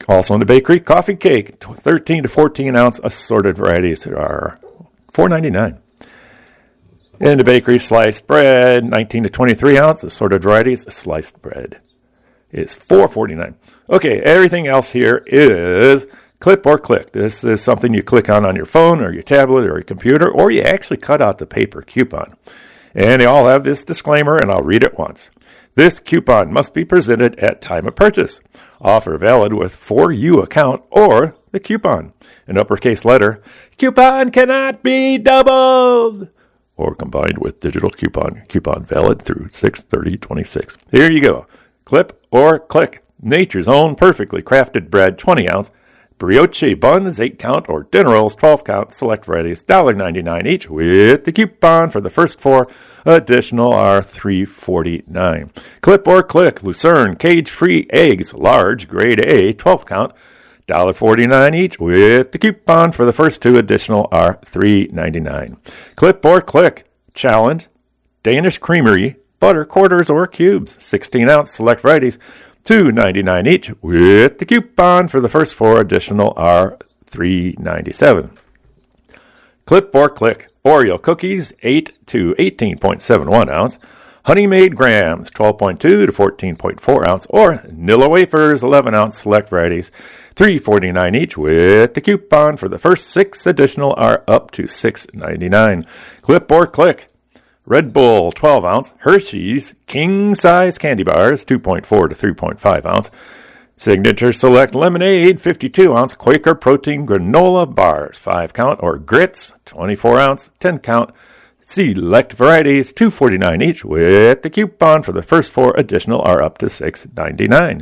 Also in the bakery, coffee cake, 13 to 14 ounce assorted varieties are $4.99. In the bakery, sliced bread, 19 to 23 ounce assorted varieties, sliced bread is $4.49. Okay, everything else here is clip or click. This is something you click on your phone or your tablet or your computer, or you actually cut out the paper coupon. And they all have this disclaimer, and I'll read it once. This coupon must be presented at time of purchase. Offer valid with For You account or the coupon. In uppercase letter, coupon cannot be doubled or combined with digital coupon. Coupon valid through 6/30/26. Here you go. Clip or click. Nature's own perfectly crafted bread, 20 ounce. Brioche buns, 8 count, or dinner rolls, 12 count. Select varieties, $1.99 each with the coupon. For the first 4 additional are $3.49. Clip or click. Lucerne cage-free eggs, large, grade A, 12 count. $1.49 each with the coupon. For the first 2 additional are $3.99. Clip or click. Challenge. Danish Creamery. Butter quarters or cubes. 16 ounce. Select varieties. $2.99 each with the coupon. For the first 4 additional are $3.97. Clip or click. Oreo cookies. 8 to 18.71 ounce. Honey Made grams. 12.2 to 14.4 ounce. Or Nilla wafers. 11 ounce. Select varieties. $3.49 each with the coupon. For the first 6 additional are up to $6.99. Clip or click. Red Bull 12 ounce. Hershey's king size candy bars 2.4 to 3.5 ounce. Signature Select Lemonade 52 ounce. Quaker protein granola bars 5 count, or grits 24 ounce 10 count. Select varieties $2.49 each with the coupon. For the first 4 additional are up to $6.99.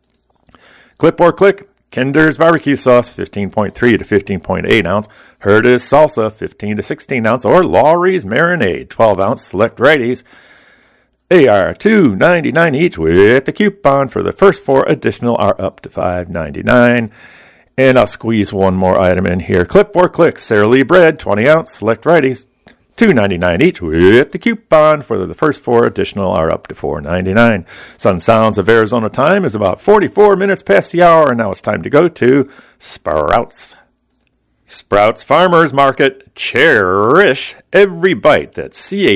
Clip or click. Kinder's barbecue sauce, 15.3 to 15.8 ounce. Herta's salsa, 15 to 16 ounce. Or Lawry's marinade, 12 ounce. Select varieties. They are $2.99 each with the coupon. For the first 4 additional are up to $5.99. And I'll squeeze one more item in here. Clip or click. Sara Lee bread, 20 ounce. Select varieties. $2.99 each with the coupon. For the first 4 additional are up to $4.99. Sun Sounds of Arizona time is about 44 minutes past the hour, and now it's time to go to Sprouts. Sprouts Farmers Market. Cherish every bite. That's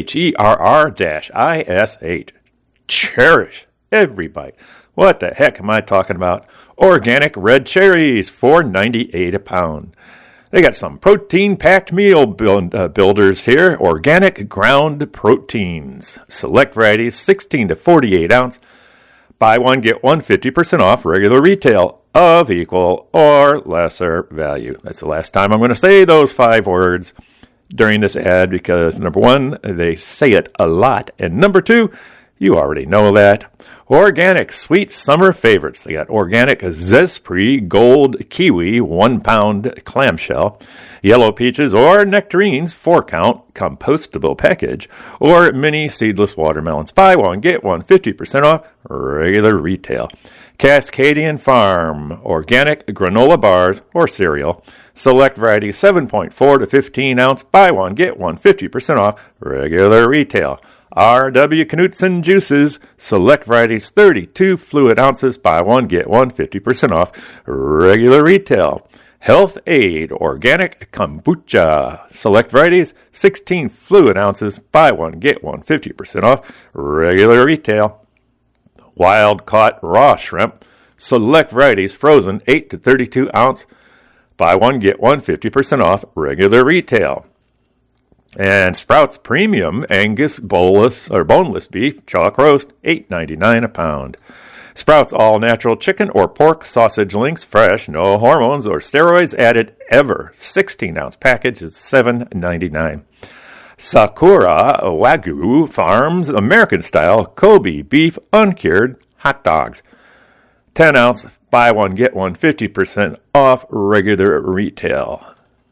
CHERR-ISH. Cherish every bite. What the heck am I talking about? Organic red cherries, $4.98 a pound. They got some protein-packed meal builders here. Organic ground proteins. Select varieties, 16 to 48 ounce. Buy one, get one, 50% off regular retail of equal or lesser value. That's the last time I'm going to say those 5 words during this ad because, number 1, they say it a lot. And number 2, you already know that. Organic sweet summer favorites. They got organic Zespri Gold Kiwi 1 pound clamshell, yellow peaches or nectarines 4 count compostable package, or mini seedless watermelons. Buy one, get one, 50% off regular retail. Cascadian Farm organic granola bars or cereal. Select variety 7.4 to 15 ounce. Buy one, get one, 50% off regular retail. R.W. Knutson juices, select varieties 32 fluid ounces, buy one, get one, 50% off, regular retail. Health Aid, organic kombucha, select varieties 16 fluid ounces, buy one, get one, 50% off, regular retail. Wild caught raw shrimp, select varieties frozen 8 to 32 ounce, buy one, get one, 50% off, regular retail. And Sprouts Premium Angus boneless beef chalk roast, $8.99 a pound. Sprouts all natural chicken or pork sausage links, fresh, no hormones or steroids added ever. 16 ounce package is $7.99. Sakura Wagyu Farms American style Kobe beef uncured hot dogs. 10 ounce, buy one, get one, 50% off regular retail.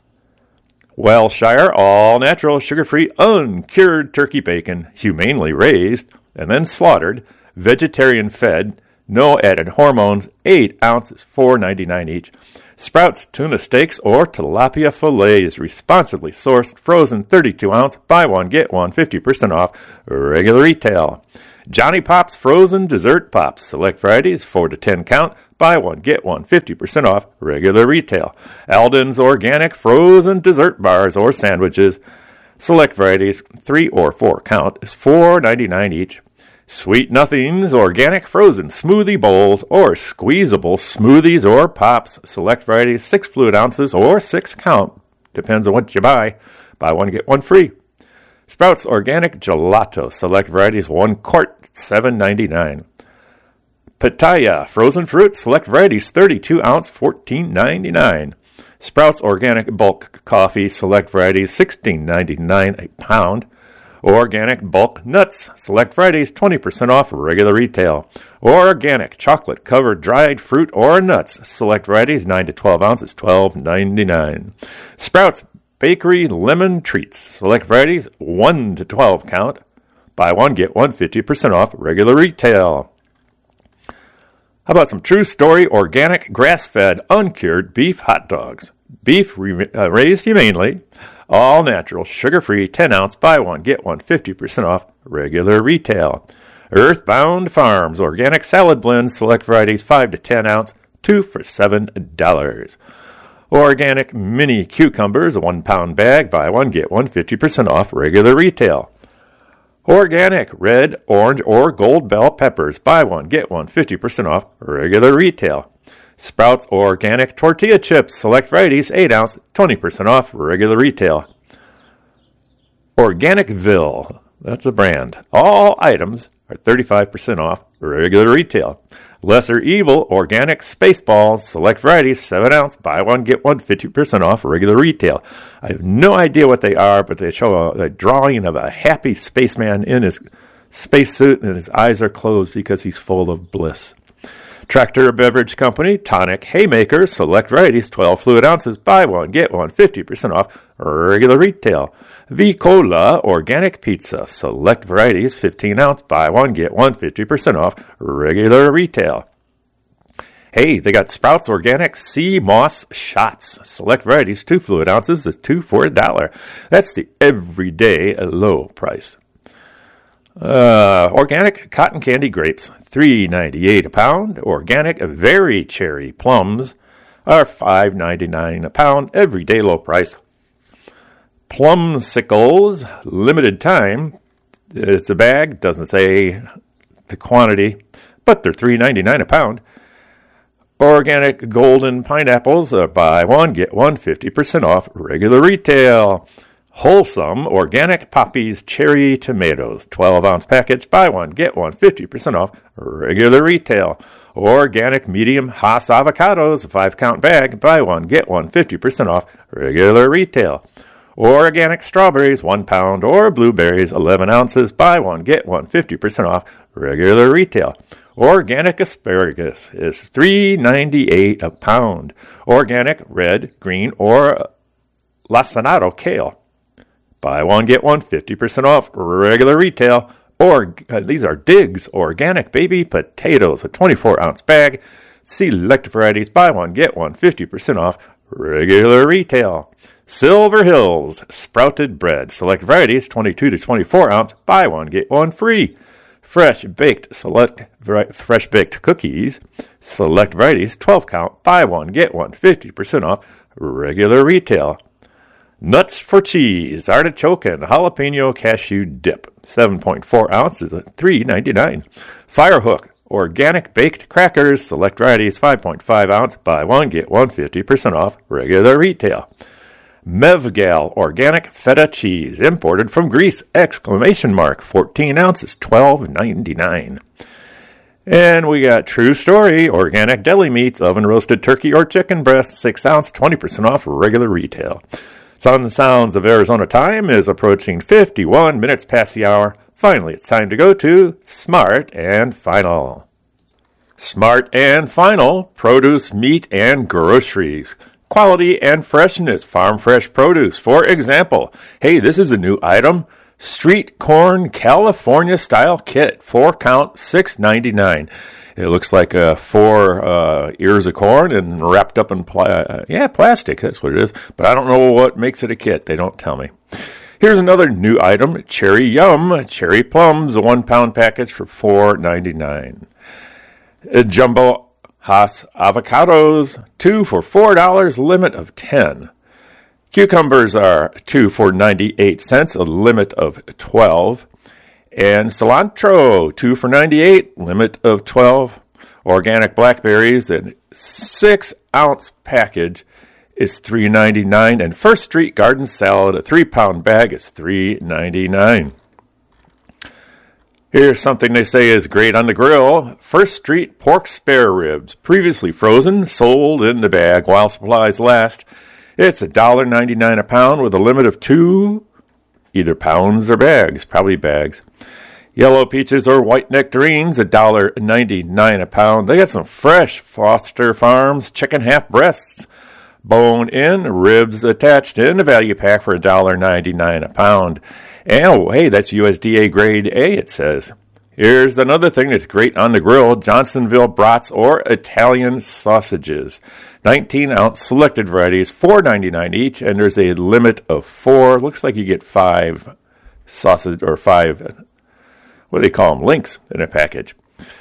Wellshire all-natural, sugar-free, uncured turkey bacon, humanely raised and then slaughtered, vegetarian-fed, no added hormones, 8 ounces, $4.99 each. Sprouts tuna steaks or tilapia fillets, responsibly sourced, frozen, 32 ounce, buy one, get one, 50% off, regular retail. Johnny Pop's Frozen Dessert Pops. Select varieties, 4 to 10 count. Buy one, get one, 50% off regular retail. Alden's Organic Frozen Dessert Bars or Sandwiches. Select varieties, 3 or 4 count, is $4.99 each. Sweet Nothings Organic Frozen Smoothie Bowls or Squeezable Smoothies or Pops. Select varieties, 6 fluid ounces or 6 count. Depends on what you buy. Buy one, get one free. Sprouts Organic Gelato. Select varieties, 1 quart, $7.99. Pitaya Frozen Fruit. Select varieties, 32 ounce, $14.99. Sprouts Organic Bulk Coffee. Select varieties, $16.99 a pound. Organic Bulk Nuts. Select varieties, 20% off regular retail. Organic Chocolate Covered Dried Fruit or Nuts. Select varieties, 9 to 12 ounces, $12.99. Sprouts Bakery Lemon Treats. Select varieties, 1 to 12 count. Buy one, get one, 50% off regular retail. How about some True Story Organic Grass-Fed Uncured Beef Hot Dogs? Beef raised humanely, all natural, sugar-free, 10 ounce, buy one, get one, 50% off regular retail. Earthbound Farms Organic Salad Blends. Select varieties, 5 to 10 ounce, 2 for $7. Organic Mini Cucumbers, a 1 pound bag, buy one, get one, 50% off regular retail. Organic red, orange, or gold bell peppers. Buy one, get one, 50% off regular retail. Sprouts Organic Tortilla Chips. Select varieties, 8 ounce, 20% off regular retail. Organicville. That's a brand. All items are 35% off regular retail. Lesser Evil Organic Spaceballs. Select varieties, 7 ounce. Buy one, get one, 50% off regular retail. I have no idea what they are, but they show a drawing of a happy spaceman in his spacesuit, and his eyes are closed because he's full of bliss. Tractor Beverage Company Tonic Haymaker. Select varieties, 12 fluid ounces. Buy one, get one, 50% off regular retail. Vicola Organic Pizza. Select varieties, 15 ounce. Buy one, get one, 50% off regular retail. Hey, they got Sprouts Organic Sea Moss Shots. Select varieties, 2 fluid ounces, is 2 for $1. That's the everyday low price. Organic Cotton Candy Grapes, $3.98 a pound. Organic Very Cherry Plums are $5.99 a pound, everyday low price. Plumsicles, limited time. It's a bag, doesn't say the quantity, but they're $3.99 a pound. Organic Golden Pineapples, buy one, get one, 50% off regular retail. Wholesome Organic Poppies Cherry Tomatoes, 12 ounce package, buy one, get one, 50% off regular retail. Organic Medium Hass Avocados, 5 count bag, buy one, get one, 50% off regular retail. Organic Strawberries, 1 pound, or blueberries, 11 ounces, buy one, get one, 50% off regular retail. Organic Asparagus is $3.98 a pound. Organic Red, Green, or Lacinato Kale, buy one, get one, 50% off regular retail. Or these are Diggs Organic Baby Potatoes, a 24-ounce bag. Select varieties, buy one, get one, 50% off regular retail. Silver Hills Sprouted Bread. Select varieties, 22 to 24 ounce, buy one, get one free. Fresh baked cookies. Select varieties, 12 count, buy one, get one, 50% off regular retail. Nuts for Cheese, Artichoke and Jalapeno Cashew Dip, 7.4 ounces at $3.99. Firehook Organic Baked Crackers, select varieties, 5.5 ounce, buy one, get one, 50% off regular retail. Mevgal Organic Feta Cheese, imported from Greece, ! 14 ounces, $12.99. And we got True Story Organic Deli Meats, oven roasted turkey or chicken breast, 6 ounce, 20% off regular retail. Sun Sounds of Arizona time is approaching 51 minutes past the hour. Finally, it's time to go to Smart and Final. Smart and Final, produce, meat, and groceries. Quality and freshness, farm fresh produce. For example, hey, this is a new item. Street Corn California Style Kit, 4 count, $6.99. It looks like 4 ears of corn and wrapped up in plastic. That's what it is. But I don't know what makes it a kit. They don't tell me. Here's another new item, Cherry Yum, cherry plums, a 1 pound package for $4.99. Jumbo Hass avocados, 2 for $4, limit of 10. Cucumbers are 2 for 98 cents, a limit of 12. And cilantro, 2 for 98, limit of 12. Organic blackberries, a 6-ounce package is $3.99. And First Street Garden Salad, a 3-pound bag, is $3.99. Here's something they say is great on the grill. First Street pork spare ribs, previously frozen, sold in the bag while supplies last. It's $1.99 a pound with a limit of 2, either pounds or bags, probably bags. Yellow peaches or white nectarines, $1.99 a pound. They got some fresh Foster Farms chicken half breasts, bone in, ribs attached in a value pack for $1.99 a pound. And, oh, hey, that's USDA grade A, it says. Here's another thing that's great on the grill, Johnsonville brats or Italian sausages. 19-ounce selected varieties, $4.99 each, and there's a limit of 4. Looks like you get 5 sausage, or 5, what do they call them, links in a package.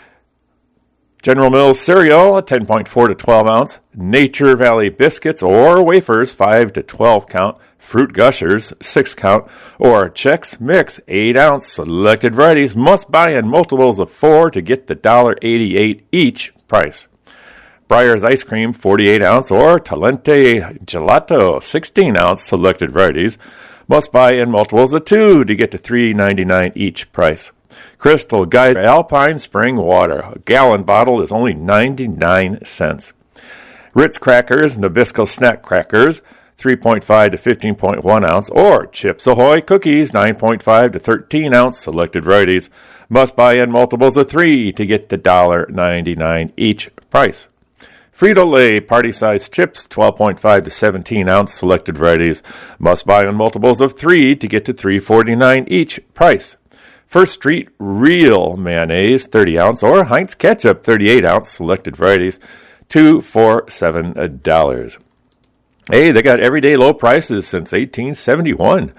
General Mills cereal, 10.4 to 12 ounce. Nature Valley biscuits or wafers, 5 to 12 count. Fruit Gushers, 6 count. Or Chex Mix, 8 ounce. Selected varieties must buy in multiples of 4 to get the $1.88 each price. Breyer's ice cream, 48 ounce. Or Talente gelato, 16 ounce. Selected varieties must buy in multiples of 2 to get to $3.99 each price. Crystal Geyser Alpine Spring Water, a gallon bottle is only 99 cents. Ritz Crackers, Nabisco Snack Crackers, 3.5 to 15.1 ounce, or Chips Ahoy Cookies, 9.5 to 13 ounce, selected varieties. Must buy in multiples of 3 to get the $1.99 each price. Frito-Lay party-sized chips, 12.5 to 17 ounce, selected varieties. Must buy in multiples of 3 to get to $3.49 each price. First Street Real Mayonnaise, 30 ounce, or Heinz Ketchup, 38 ounce, selected varieties, 2 for $7. Hey, they got everyday low prices since 1871.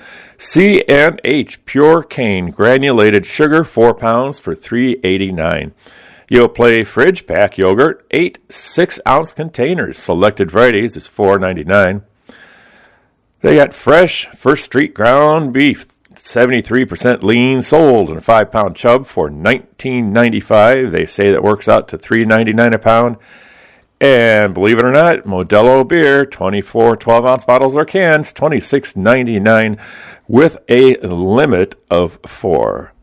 C&H Pure Cane Granulated Sugar, 4 pounds for $3.89. Yoplait Fridge Pack Yogurt, 8 6-ounce containers, selected varieties is $4.99. They got fresh First Street ground beef, 73% lean, sold in a 5-pound chub for $19.95. They say that works out to $3.99 a pound. And believe it or not, Modelo beer, 24 12-ounce bottles or cans, $26.99 with a limit of 4.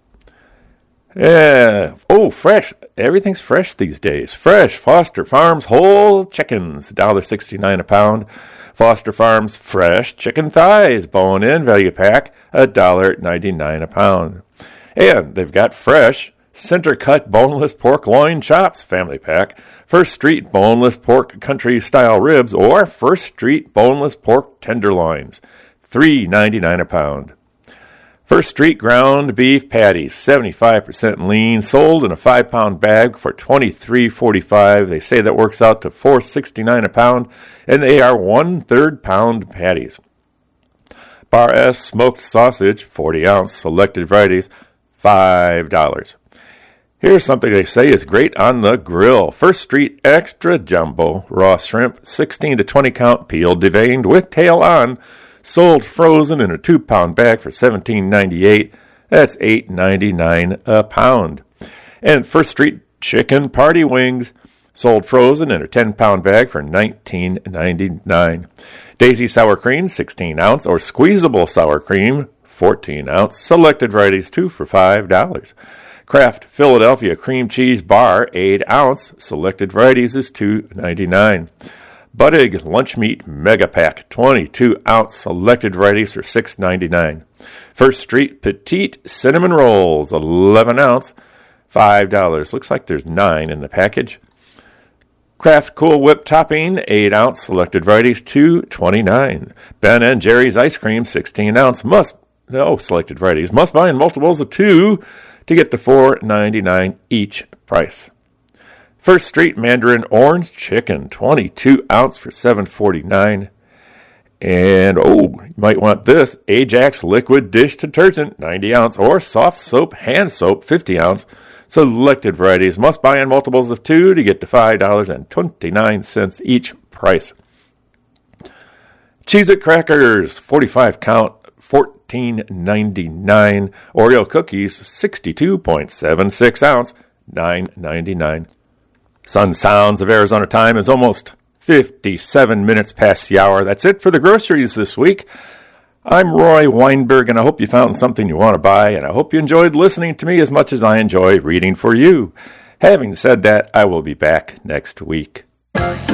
Fresh. Everything's fresh these days. Fresh Foster Farms whole chickens, $1.69 a pound. Foster Farms fresh chicken thighs, bone-in value pack, $1.99 a pound. And they've got fresh center-cut boneless pork loin chops family pack, First Street boneless pork country-style ribs, or First Street boneless pork tenderloins, $3.99 a pound. First Street ground beef patties, 75% lean, sold in a 5-pound bag for $23.45. They say that works out to $4.69 a pound, and they are 1/3 pound patties. Bar S smoked sausage, 40 ounce, selected varieties, $5. Here's something they say is great on the grill. First Street extra jumbo raw shrimp, 16 to 20 count, peeled, deveined with tail on. Sold frozen in a 2-pound bag for $17.98. That's $8.99 a pound. And First Street chicken party wings, sold frozen in a 10-pound bag for $19.99. Daisy sour cream, 16 ounce, or squeezable sour cream, 14 ounce. Selected varieties, 2 for $5. Kraft Philadelphia cream cheese bar, 8 ounce. Selected varieties is $2.99. Buttig lunch meat mega pack, 22 ounce, selected varieties for $6.99. First Street petite cinnamon rolls, 11 ounce, $5. Looks like there's 9 in the package. Kraft Cool Whip topping, 8 ounce, selected varieties, $2.29. Ben and Jerry's ice cream, 16 ounce, selected varieties, must buy in multiples of 2 to get to $4.99 each price. First Street Mandarin Orange Chicken, 22 ounce for $7.49. And, you might want this, Ajax Liquid Dish Detergent, 90 ounce, or Soft Soap Hand Soap, 50 ounce. Selected varieties must buy in multiples of 2 to get to $5.29 each price. Cheez-It Crackers, 45 count, $14.99. Oreo Cookies, 62.76 ounce, $9.99. Sun Sounds of Arizona time is almost 57 minutes past the hour. That's it for the groceries this week. I'm Roy Weinberg, and I hope you found something you want to buy, and I hope you enjoyed listening to me as much as I enjoy reading for you. Having said that, I will be back next week.